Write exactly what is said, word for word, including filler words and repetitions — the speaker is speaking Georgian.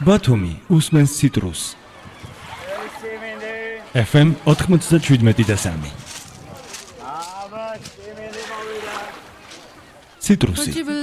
ბათუმი უსმენს ციტრუსს. ეფ ემ ოთხმოცდაშვიდმეტი და სამი. ციტრუსი